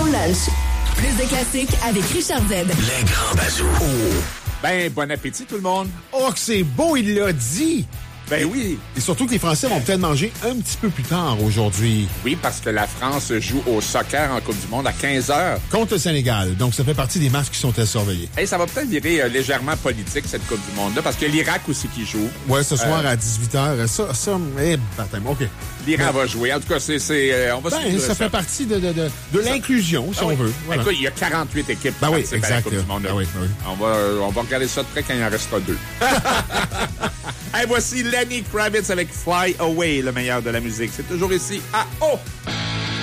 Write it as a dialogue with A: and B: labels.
A: lunch. Plus de classiques avec Richard Z.
B: Les grands bazous.
C: Ben, bon appétit tout le monde.
D: Oh, que c'est beau, il l'a dit!
C: Ben oui.
D: Et surtout que les Français vont peut-être manger un petit peu plus tard aujourd'hui.
C: Oui, parce que la France joue au soccer en Coupe du Monde à 15h.
D: Contre le Sénégal. Donc, ça fait partie des matchs qui sont à surveiller.
C: Hey, ça va peut-être virer légèrement politique, cette Coupe du Monde-là, parce que l'Irak aussi qui joue.
D: Ouais, ce soir à 18h. Baptême, OK.
C: L'Iran va jouer. En tout cas, on va suivre
D: ça fait partie de l'inclusion, si on veut. Voilà.
C: Écoute, il y a 48 équipes qui
D: oui,
C: participent à la Coupe du Monde.
D: Oui.
C: On va regarder ça de près quand il en restera 2. Hey, voici Lenny Kravitz avec Fly Away, le meilleur de la musique. C'est toujours ici à O.